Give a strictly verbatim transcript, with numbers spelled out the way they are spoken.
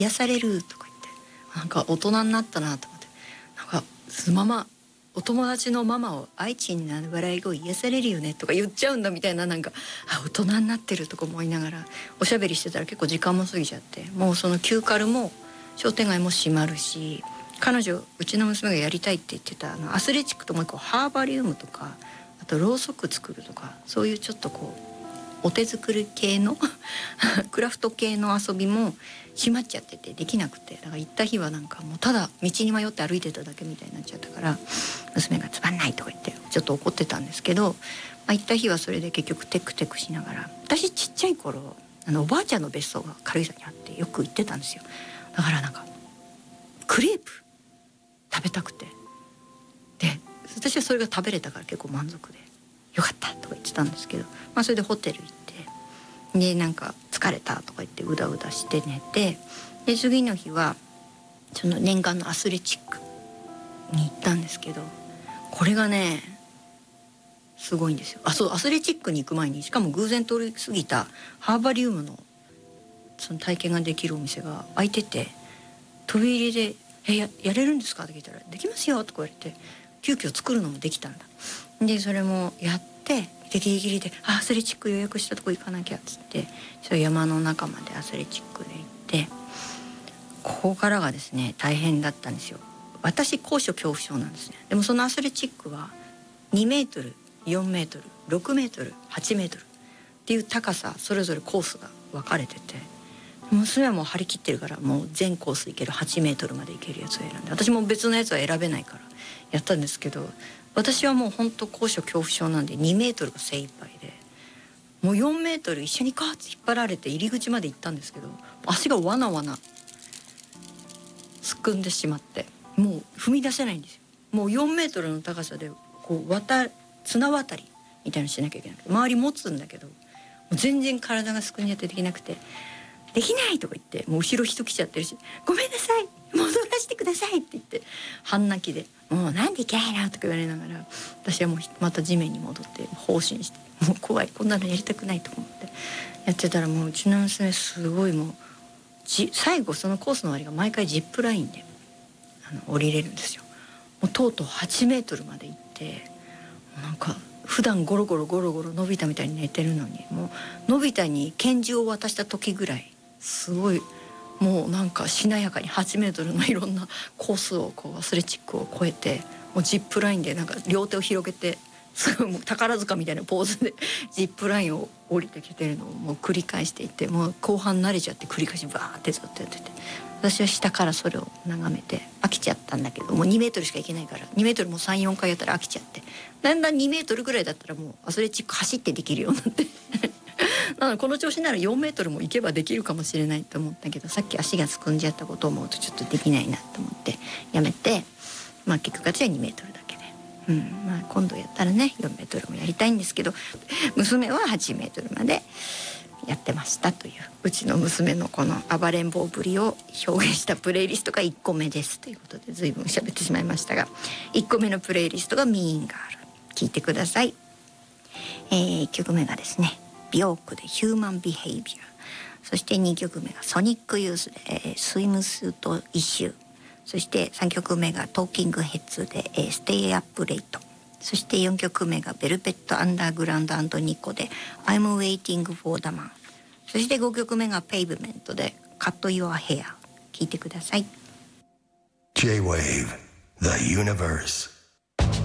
癒されるとか言って、なんか大人になったなと思って、なんかママお友達のママを愛知になる笑い声癒されるよねとか言っちゃうんだみたいな、なんかあ大人になってるとか思いながらおしゃべりしてたら結構時間も過ぎちゃって、もうそのキューカルも商店街も閉まるし、彼女うちの娘がやりたいって言ってたあのアスレチックともう一個ハーバリウムとか、あとろうそく作るとか、そういうちょっとこうお手作り系のクラフト系の遊びも閉まっちゃっててできなくて、だから行った日はなんかもうただ道に迷って歩いてただけみたいになっちゃったから、娘がつまんないとか言ってちょっと怒ってたんですけど、まあ、行った日はそれで結局テクテクしながら、私ちっちゃい頃あのおばあちゃんの別荘が軽井沢にあってよく行ってたんですよ。だからなんかクレープ食べたくて、で私はそれが食べれたから結構満足でよかったとか言ってたんですけど、まあ、それでホテル行ってでなんか疲れたとか言ってうだうだして寝て、で次の日はその念願のアスレチックに行ったんですけど、これがねすごいんですよ。あそうアスレチックに行く前にしかも偶然通り過ぎたハーバリウムのその体験ができるお店が開いてて、飛び入りで「え や, やれるんですか?」って聞いたら「できますよ」とか言われて、急遽作るのもできたんだ。でそれもやってでギリギリで「あアスレチック予約したとこ行かなきゃ」っつってそ山の中までアスレチックで行って、ここからがですね大変だったんですよ。私高所恐怖症なんですね。でもそのアスレチックはにメートルよんメートルろくメートルはちメートルっていう高さそれぞれコースが分かれてて、娘はもう張り切ってるからもう全コース行けるはちメートルまで行けるやつを選んで、私も別のやつは選べないからやったんですけど、私はもう本当高所恐怖症なんでにメートルが精一杯で、もうよんメートル一緒にガーッと引っ張られて入り口まで行ったんですけど、足がわなわなすくんでしまってもう踏み出せないんですよ。もうよんメートルの高さでこう渡綱渡りみたいにしなきゃいけない、周り持つんだけどもう全然体がすくんじゃってできなくて、できないとか言ってもう後ろ人来ちゃってるし、ごめんなさい戻らせてくださいって言って半泣きで、もうなんでいけないのとか言われながら、私はもうまた地面に戻って放心して、もう怖いこんなのやりたくないと思ってやってたら、もううちの娘すごいもうじ最後そのコースの終わりが毎回ジップラインであの降りれるんですよ。もうとうとうはちメートルまで行って、なんか普段ゴロゴロゴロゴロのび太みたいに寝てるのに、もうのび太に拳銃を渡した時ぐらいすごいもうなんかしなやかにはちメートルのいろんなコースをこうアスレチックを越えて、もうジップラインでなんか両手を広げてすごいもう宝塚みたいなポーズでジップラインを降りてきてるのをもう繰り返していて、もう後半慣れちゃって繰り返しバーってずっとやってて、私は下からそれを眺めて飽きちゃったんだけど、もうにメートルしか行けないからにメートルもさんよんかいやったら飽きちゃって、だんだんにメートルぐらいだったらもうアスレチック走ってできるようになってなのでこの調子ならよんメートルも行けばできるかもしれないと思ったけど、さっき足がすくんじゃったことを思うとちょっとできないなと思ってやめて、まあ結局私はにメートルだけで、うんまあ、今度やったらねよんメートルもやりたいんですけど、娘ははちメートルまでやってましたという、うちの娘のこの暴れん坊ぶりを表現したプレイリストがいっこめですということで、随分喋ってしまいましたが、いっこめのプレイリストがミーンガール、聞いてください。えー、いっきょくめがですねビョークでヒューマンビヘイビア、そしてにきょくめがソニックユースで、えー、スイムスートイシュー、そしてさんきょくめがトーキングヘッズで、えー、ステイアップレイト、そしてよんきょくめがベルベットアンダーグラウンド&ニコで I'm waiting for the man、 そしてごきょくめがペイブメントで Cut Your Hair、 聞いてください。 J-Wave The Universe